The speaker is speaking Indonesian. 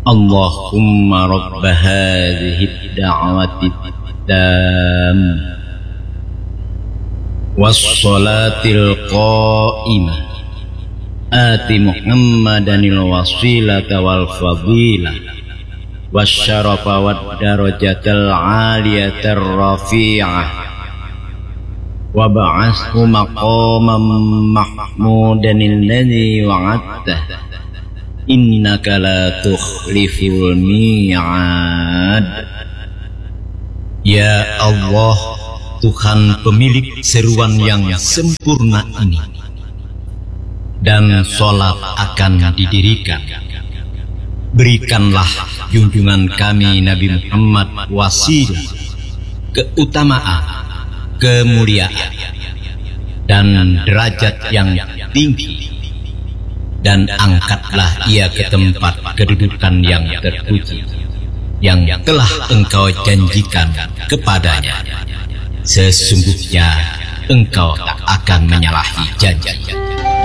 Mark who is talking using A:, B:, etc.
A: Allahumma rabb hadhihi ad-da'wati ad-tammah was-salatil qa'imah ati Muhammadanil wasilata wal fadilah wasyarafa wad darajatal 'aliyatar rafi'ah wa ba'athu maqaman mahmudan alladzi wa'adta innaka la tukhliful mi'ad. Ya Allah, Tuhan pemilik seruan yang sempurna ini, dan sholat akan didirikan. Berikanlah junjungan kami Nabi Muhammad wasilah, keutamaan, kemuliaan, dan derajat yang tinggi, dan angkatlah ia ke tempat kedudukan yang terpuji yang telah engkau janjikan kepadanya. Sesungguhnya engkau tak akan menyalahi janji.